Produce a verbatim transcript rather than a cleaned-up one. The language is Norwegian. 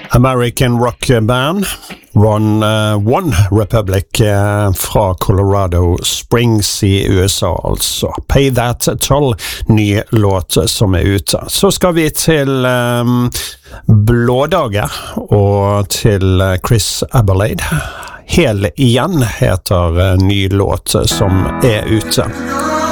American rock band Run uh, One Republic uh, fra Colorado Springs i U S A, altså. Pay That Toll, ny låt som er ute. Så skal vi til um, Blådager og til Chris Aberlade. Hel igjen heter uh, ny låt som er ute.